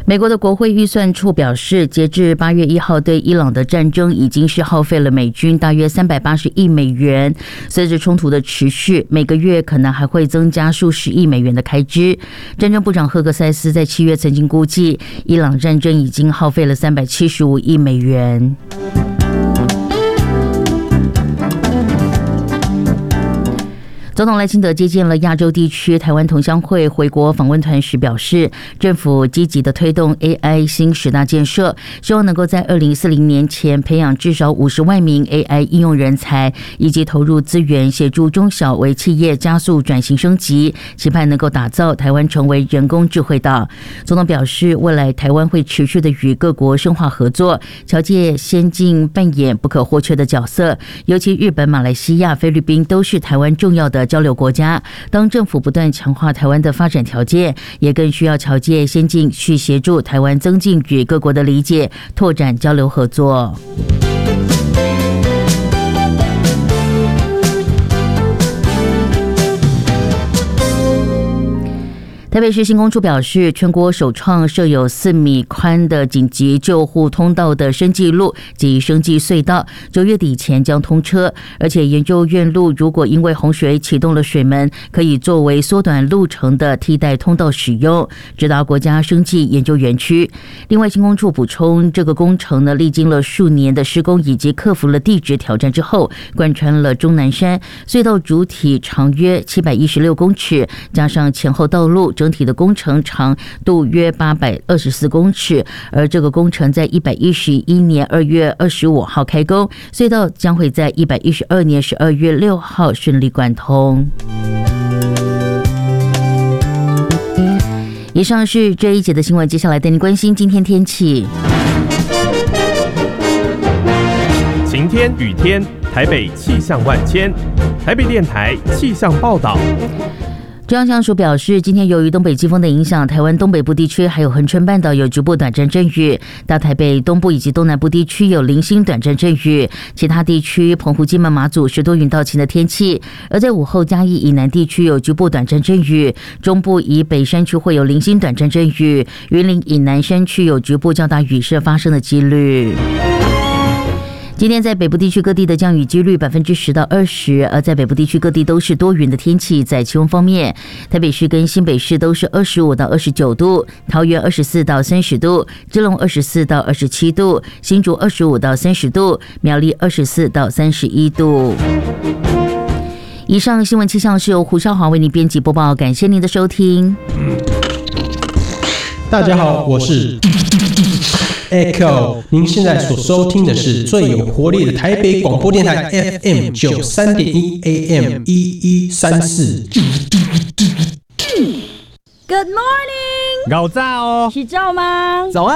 美国的国会预算处表示，截至8月1号，对伊朗的战争已经是耗费了美军大约380亿美元。随着冲突的持续，每个月可能还会增加数十亿美元的开支。战争部长赫克塞斯在7月曾经估计，伊朗战争已经耗费了375亿美元。总统赖清德接见了亚洲地区台湾同乡会回国访问团时表示，政府积极的推动 AI 新10大建设，希望能够在2040年前培养至少50万名 AI 应用人才，以及投入资源协助中小微企业加速转型升级，期盼能够打造台湾成为人工智慧岛。总统表示，未来台湾会持续的与各国深化合作，侨界先进扮演不可或缺的角色，尤其日本、马来西亚、菲律宾都是台湾重要的交流国家。当政府不断强化台湾的发展条件，也更需要侨界先进去协助台湾增进与各国的理解，拓展交流合作。台北市新工处表示，全国首创设有4米宽的紧急救护通道的生技路及生技隧道，9月底前将通车，而且研究院路如果因为洪水启动了水门，可以作为缩短路程的替代通道使用，直达国家生技研究园区。另外，新工处补充，这个工程呢，历经了数年的施工以及克服了地质挑战之后，贯穿了终南山隧道，主体长约716公尺，加上前后道路，整体的工程长度约824公尺，而这个工程在111年2月25号开工，隧道将会在112年12月6号顺利贯通。以上是这一节的新闻，接下来带您关心今天天气。 晴天、雨天，台北气象万千。台北电台气象报道。 中央气象署表示，今天由于东北季风的影响，台湾东北部地区还有恒春半岛有局部短暂阵雨，大台北东部以及东南部地区有零星短暂阵雨，其他地区澎湖、金门、马祖是多云到晴的天气。而在午后，嘉义以南地区有局部短暂阵雨，中部以北山区会有零星短暂阵雨，云林以南山区有局部较大雨势发生的几率。今天在北部地区各地的降雨几率10%到20%，而在北部地区各地都是多云的天气。在气温方面，台北市跟新北市都是25到29度，桃园24到30度，基隆24到27度，新竹25到30度，苗栗24到31度。以上新闻气象是由胡少华为您编辑播报，感谢您的收听。 大家好，我是Echo， 您现在所收听的是最有活力的台北广播电台 FM 93.1 AM 1134。 Good morning， 早早哦， 洗澡吗？ 早安。